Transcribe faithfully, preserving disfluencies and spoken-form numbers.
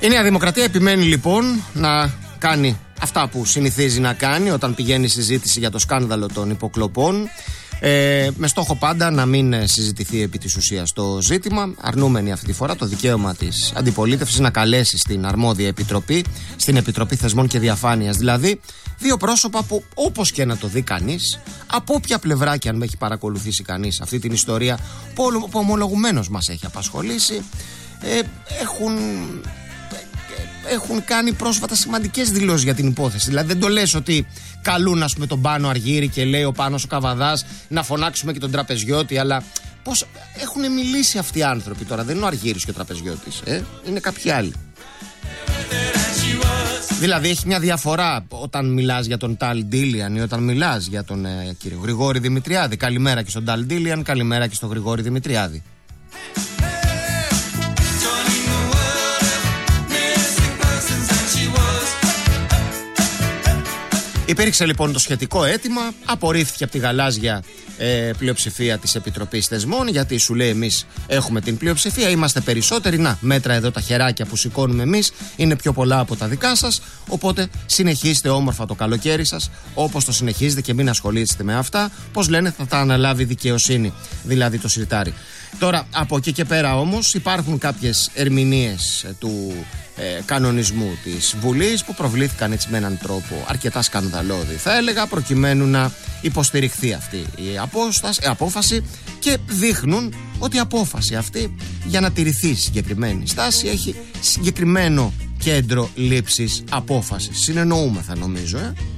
Η Νέα Δημοκρατία επιμένει λοιπόν να κάνει αυτά που συνηθίζει να κάνει όταν πηγαίνει συζήτηση για το σκάνδαλο των υποκλοπών, ε, με στόχο πάντα να μην συζητηθεί επί της ουσίας το ζήτημα, αρνούμενη αυτή τη φορά το δικαίωμα της αντιπολίτευσης να καλέσει στην αρμόδια επιτροπή, στην Επιτροπή Θεσμών και Διαφάνειας δηλαδή, δύο πρόσωπα που όπως και να το δει κανείς, από όποια πλευρά και αν με έχει παρακολουθήσει κανείς αυτή την ιστορία που ομολογουμένως μας έχει απασχολήσει, ε, έχουν... έχουν κάνει πρόσφατα σημαντικές δηλώσεις για την υπόθεση. Δηλαδή δεν το λες ότι καλούν, ας πούμε, τον Πάνο Αργύρη και λέει ο Πάνος ο Καβαδάς να φωνάξουμε και τον Τραπεζιώτη, αλλά πώς έχουν μιλήσει αυτοί οι άνθρωποι τώρα. Δεν είναι ο Αργύρης και ο Τραπεζιώτης, ε? Είναι κάποιοι άλλοι. Δηλαδή έχει μια διαφορά όταν μιλάς για τον Ταλ Ντίλιαν ή όταν μιλάς για τον ε, κύριο Γρηγόρη Δημητριάδη. Καλημέρα και στον Ταλ Ντίλιαν, καλημέρα και στον Γρηγόρη Δημητριάδη. Υπήρξε λοιπόν το σχετικό αίτημα, απορρίφθηκε από τη γαλάζια ε, πλειοψηφία της Επιτροπής Θεσμών, γιατί σου λέει εμείς έχουμε την πλειοψηφία, είμαστε περισσότεροι, να μέτρα εδώ τα χεράκια που σηκώνουμε εμείς, είναι πιο πολλά από τα δικά σας, οπότε συνεχίστε όμορφα το καλοκαίρι σας, όπως το συνεχίζετε και μην ασχολείστε με αυτά, πώς λένε θα τα αναλάβει δικαιοσύνη, δηλαδή το σιρτάρι. Τώρα από εκεί και πέρα όμως υπάρχουν κάποιες ερμηνείες του ε, κανονισμού της Βουλής που προβλήθηκαν έτσι με έναν τρόπο αρκετά σκανδαλώδη, θα έλεγα, προκειμένου να υποστηριχθεί αυτή η απόσταση, η απόφαση, και δείχνουν ότι η απόφαση αυτή για να τηρηθεί συγκεκριμένη στάση έχει συγκεκριμένο κέντρο λήψης απόφασης. Συνεννοούμεθα νομίζω, ε?